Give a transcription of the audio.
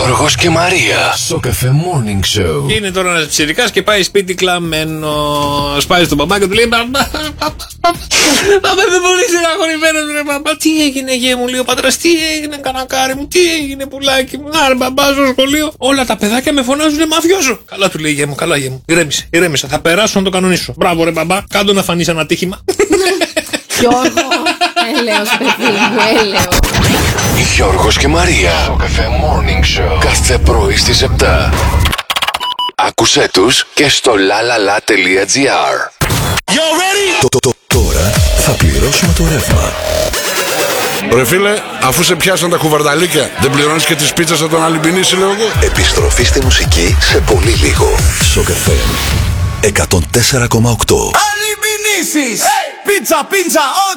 Γιώργος και Μαρία. Στο Cafe Morning Show. Είναι τώρα ένας ψηρικάς και πάει σπίτι κλαμμένος. Πάει στον μπαμπά και του λέει: Μπαμπά, είμαι πολύ στεναχωρημένος, ρε μπαμπά. Τι έγινε, γε μου, λέει ο πατράς, τι έγινε, κανακάρι μου, τι έγινε, πουλάκι μου. Άρα, μπαμπά, στο σχολείο. Όλα τα παιδάκια με φωνάζουν μαφιόζο. Καλά, του λέει, γε μου, καλά, γε μου. Ηρέμησε, θα περάσω να το κανονίσω. Μπράβο, ρε μπαμπά, κάντο να φανεί ένα ατύχημα. Γιώργο, έλεος παιδί μου, έλεος. Γιώργος και Μαρία. Στο Cafe Morning Show. Κάθε πρωί στις 7. Άκουσέ τους και στο lalala.gr. Τώρα θα πληρώσουμε το ρεύμα. Ρε φίλε, αφού σε πιάσαν τα κουβαρδαλίκια, δεν πληρώνεις και τις πίτσες από τον Αλυμπινίση, λέω εγώ. Επιστροφή στη μουσική σε πολύ λίγο. Σοκ FM 104,8. Αλυμπινίσεις! Πίτσα, πίτσα,